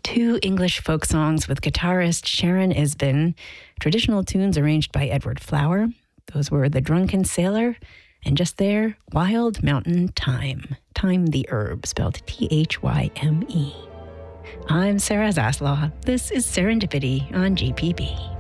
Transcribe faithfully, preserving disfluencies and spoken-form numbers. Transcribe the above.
Two English folk songs with guitarist Sharon Isbin, traditional tunes arranged by Edward Flower. Those were The Drunken Sailor and just there, Wild Mountain Thyme. Thyme the herb, spelled T H Y M E. I'm Sarah Zaslaw. This is Serendipity on G P B.